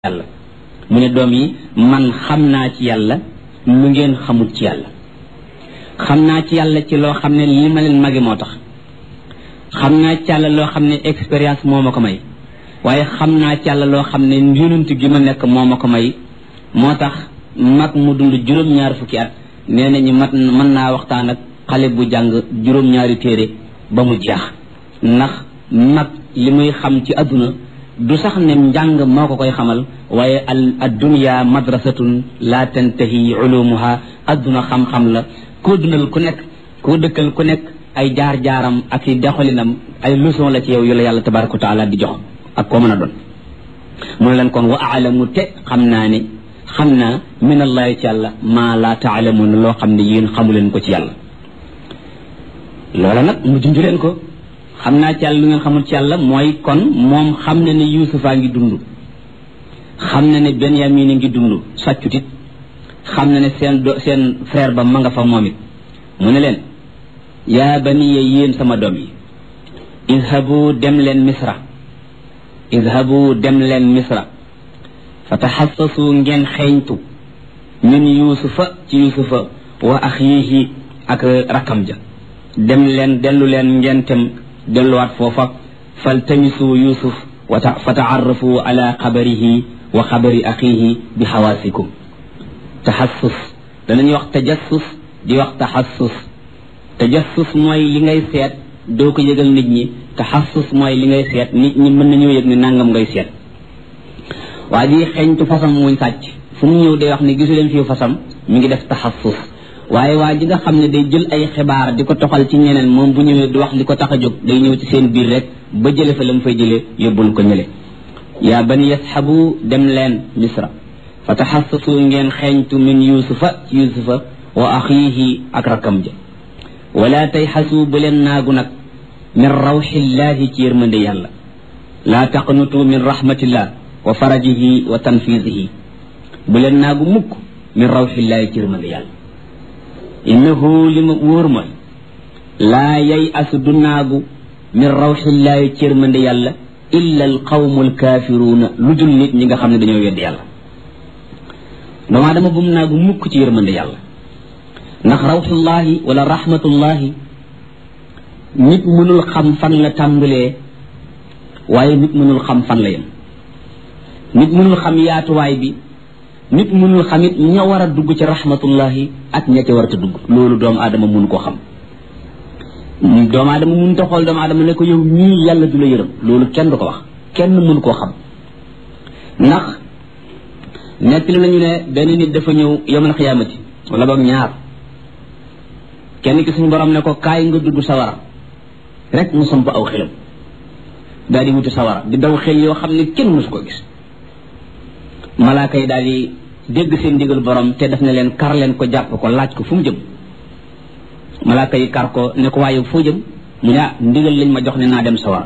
yàlla mu ne doom yi man xam naa ci yàlla lu ngeen xamul ci yàlla xam naa ci yàlla ci loo xam ne li ma leen magi moo tax xam naa ci yàlla loo xam ne expérience moo ma ko may waaye xam naa ci yàlla loo xam ne yonent gi ma nekk moo ma ko may moo tax mag mu dund juróom-ñaar fukki at nee nañu mën naa waxtaan ak xale bu jàng juróom-ñaari téere ba mu jeex ndax mag li muy xam ci àdduna du sax ne njàng moo ko koy xamal waaye ad dunya madrasatun la tantahi ulumuha adduna xam-xam la koo dundal ku nekk koo dëkkal ku nekk ay jaar-jaaram ak i doxalinam ay leçon la ci yow yu la yàlla tabaraka wa taala di jox ak koo mën a doon mu ne leen kon wa aalamu te xam naa min allahi ci yàlla maa laa taalamuuna loo xam ne yéen xamu leen ko ci yàlla loola nag mu junj leen ko xam naa ci yàlla lu ngeen xamul ci yàlla mooy kon moom xam na ne yuusufaa ngi dund xam na ne benyamin ngi dund sàccutit xam na ne seen frère ba ma nga fa moom it mu ne leen yaa baniya yéen sama doom yi idhabu dem leen misra fa taxassasu ngeen xeeñtu min yuusufa ci yuusufa wa axiihi ak rakkam ja dem leen dellu leen ngeen tem delluwaat foofa faltamisu yusuf fa taarrafu ala xabarihi wa xabari axiihi bi xawaasikum taxassus danañuy wax tajassus di wax tajassus mooy li ngay seet doo ko yëgal nit ñi taxassus mooy li ngay seet nit ñi mën nañoo yëg ne nangam ngay seet waa ji xeeñtu fasam muñ sàcc fu mu ñëw day wax ne gisu leen fii fasam mi ngi def taxassus waaye waa ji nga xam ne day jël ay xibaar di ko toxal ci ñeneen moom bu ñëwee du wax li ko tax a jóg day ñëw ci seen biir rek ba jële fa la mu fay jëlee yóbbul ko ñële yaa bani yasxabu dem leen misra fa taxassasu ngeen xeeñtu min yusufa ci yusufa wa axiihi ak rakam ja wala tayxasu bu leen naagu nag min rawxillahi ci yërmande yàlla laa taqnutu min rahmatillah wa farajihi wa tanfisihi bu leen naagu mukk min rawxillahi ci yërmande yàlla innahu li ma wóor mooy laa yay asu du naagu min rawxillaahi ci yërmande yàlla illa al qawmu alkaafiruuna lu dul nit ñi nga xam ne dañoo weddi yàlla doomaa dama bum naagu mukk ci yërmande yàlla ndax rawxullaahi wala rahmatullaahi nit mënul xam fan la tàmbalee waaye nit mënul xam fan la yem nit mënul xam yaatuwaay bi nit mënul xamit ña war a dugg ci rahmatullahi ak ña ca war a dugg loolu doomu aadama mun koo xam doomu aadama mun ta xool doomu aadama ne ko yow ñii yàlla du la yërëm loolu kenn du ko wax kenn mun koo xam ndax nettali nañu ne benn nit dafa ñëw yawmal xiyaamati wala boog ñaar kenn ki suñu borom ne ko kaay nga dugg sawara rek mu samp aw xelam daal di wuti sawara di daw xel yoo xam ne kenn mësu ko gis malaaka yi daal di dégg seen ndigal borom te def na leen kar leen ko jàpp ko laaj ko fu mu jëm malaaka yi kar ko ne ko waaye foo jëm mu ne ndigal lañ ma jox ne naa dem sawara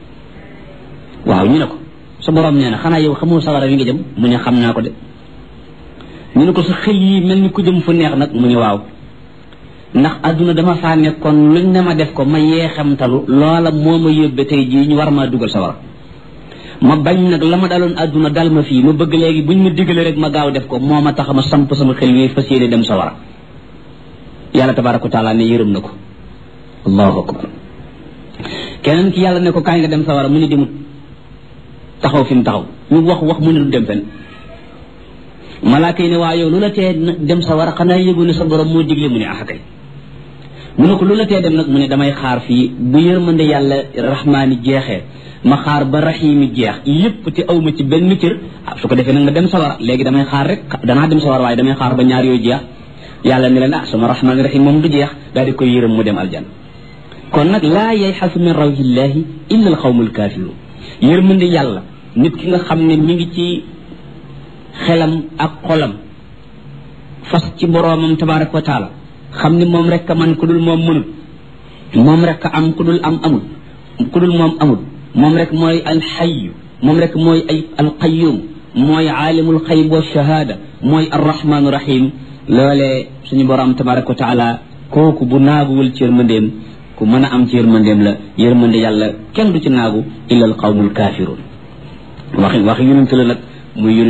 waaw ñu ne ko sa borom nee na xanaa yow xamoo sawara wi nga jëm mu ne xam naa ko de ñu ne ko sa xel yi mel ni ku jëm fu neex nag mu ne waaw ndax adduna dama faa nekkoon luñ ne ma def ko ma yeexamtalu loola moo ma yóbbe tey jii ñu war maa dugal sawara ma bañ nag la ma daloon adduna dal ma fii ma bëgg léegi buñ ma diggalee rek ma gaaw def ko moo ma tax ma samp sama xel yi fas yéene dem sawara yàlla tabaraka wa taala ne yërëm na ko allahu akbar keneen ki yàlla ne ko kaay nga dem sawara mu ne demut taxaw fi mu taxaw ñu wax mu ne du dem fen malaaka yi ne waa yow lu la tee dem sawara xanaa yëgu ne sa borom moo digle mu ne axakay mu ne ko lu la tee dem nag mu ne damay xaar fii bu yërmande yàlla rahmaani jeexee ma xaar ba raxiimi jeex yépp te awma ci benn cër su ko defee nag nga dem sawara léegi damay xaar rek danaa dem sawara waaye damay xaar ba ñaar yooyu jeex yàlla ne leen sama rahmaani raxiim moom du jeex daal di koy yërëm mu dem aljan kon nag laa yayxasu min rawxillaahi illa al xawmul kaafiruun yërmande yàlla nit ki nga xam ne mi ngi ci xelam ak xolam fas ci boroomam tabaraka wa taala xam ne moom rek a man ku dul moom mënul moom rek a am ku dul am amul ku dul moom amul moom rek mooy alxayu moom rek mooy ay alqayum mooy aalimul xayb wa shahaada mooy arrahmaanu rahim loolee suñu borom tabaraka wa taala kooku bu naaguwul ci yërmandeem ku mën a am ci yërmandeem la yërmande yàlla kenn du ci naagu illa al qawmul kaafiruun waxi yonent la nag muy